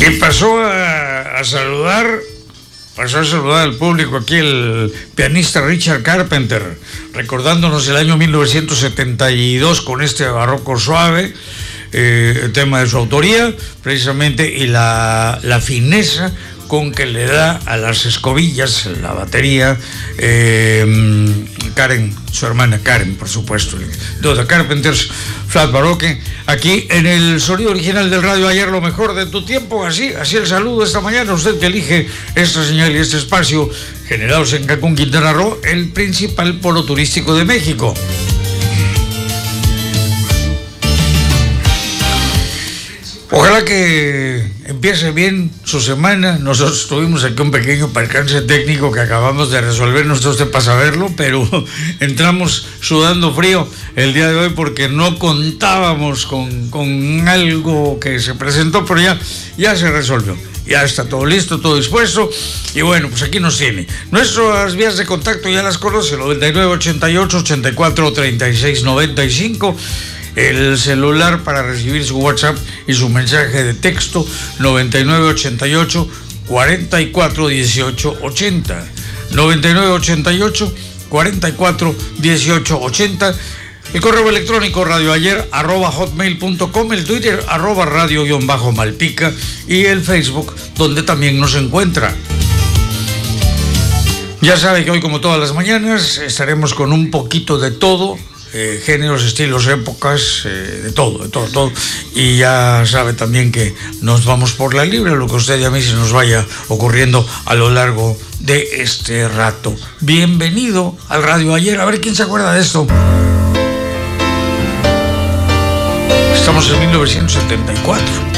Y pasó a saludar al público aquí el pianista Richard Carpenter, recordándonos el año 1972 con este barroco suave, el tema de su autoría, precisamente, y la fineza con que le da a las escobillas, la batería, Karen, su hermana Karen, por supuesto, de Carpenter's Flat Baroque, aquí en el sonido original del Radio Ayer, lo mejor de tu tiempo. Así el saludo esta mañana, usted que elige esta señal y este espacio, generados en Cancún, Quintana Roo, el principal polo turístico de México. Ojalá que empiece bien su semana. Nosotros tuvimos aquí un pequeño percance técnico que acabamos de resolver, no está usted para saberlo, pero entramos sudando frío el día de hoy porque no contábamos con algo que se presentó, pero ya se resolvió. Ya está todo listo, todo dispuesto. Y bueno, pues aquí nos tiene. Nuestras vías de contacto ya las conoce: 9988-843695. El celular para recibir su WhatsApp y su mensaje de texto, 9988-441880. 9988-441880. El correo electrónico radioayer@hotmail.com, el Twitter @radio_malpica y el Facebook, donde también nos encuentra. Ya sabe que hoy, como todas las mañanas, estaremos con un poquito de todo. Géneros, estilos, épocas, de todo. Y ya sabe también que nos vamos por la libre, lo que usted y a mí se nos vaya ocurriendo a lo largo de este rato. Bienvenido al Radio Ayer. A ver quién se acuerda de esto. Estamos en 1974.